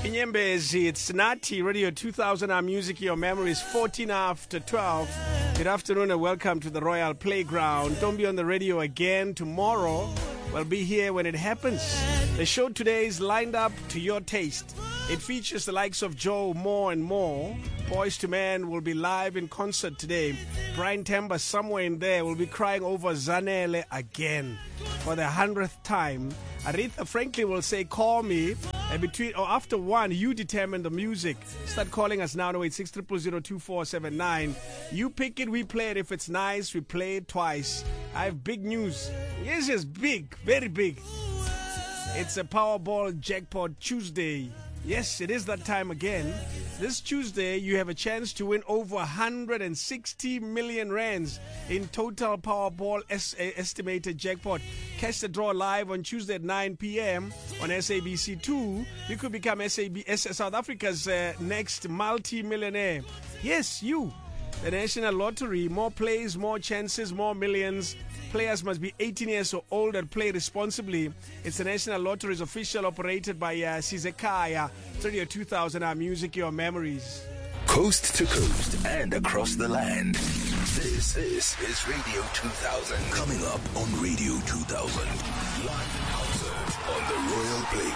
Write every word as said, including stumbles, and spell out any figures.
Nyembezi, it's Nati Radio two thousand, our music, your memories, fourteen after twelve. Good afternoon and welcome to the Royal Playground. Don't be on the radio again tomorrow. We'll be here when it happens. The show today is lined up to your taste. It features the likes of Joe More and More. Boys to Men will be live in concert today. Brian Temba, somewhere in there, will be crying over Zanele again for the hundredth time. Aretha Franklin will say, call me. And between or after one, you determine the music. Start calling us now, oh eight six, zero zero zero, two four seven nine. You pick it, we play it. If it's nice, we play it twice. I have big news. Yes, yes, big, very big. It's a Powerball Jackpot Tuesday. Yes, it is that time again. This Tuesday, you have a chance to win over one hundred sixty million rands in total Powerball es- estimated jackpot. Catch the draw live on Tuesday at nine p.m. on S A B C two. You could become S A B, South Africa's uh, next multi-millionaire. Yes, you. The National Lottery, more plays, more chances, more millions. Players must be eighteen years or older and play responsibly. It's the National Lottery's official, operated by uh, Sizekaya. Radio two thousand, our music, your memories. Coast to coast and across the land. This, this is Radio two thousand. Coming up on Radio two thousand. Live concert on the Royal Playground.